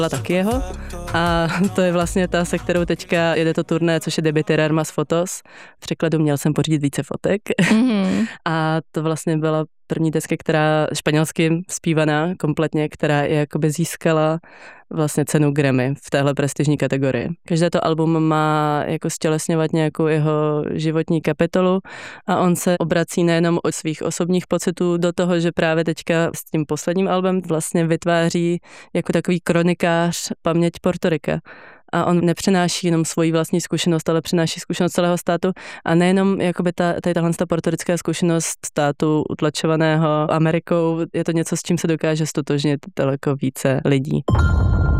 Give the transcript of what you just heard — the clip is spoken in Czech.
taky jeho. A to je vlastně ta, se kterou teďka jede to turné, což je Debbie Terermas Fotos. V překladu měl jsem pořídit více fotek. A to vlastně byla první deska, která španělsky zpívaná kompletně, která je jakoby získala vlastně cenu Grammy v téhle prestižní kategorii. Každé to album má jako stělesňovat nějakou jeho životní kapitolu a on se obrací nejenom od svých osobních pocitů do toho, že právě teďka s tím posledním albem vlastně vytváří jako takový kronikář paměť Portorika. A on nepřenáší jenom svoji vlastní zkušenost, ale přináší zkušenost celého státu a nejenom jakoby tahle portorická zkušenost státu utlačovaného Amerikou, je to něco, s čím se dokáže stotožnit daleko více lidí.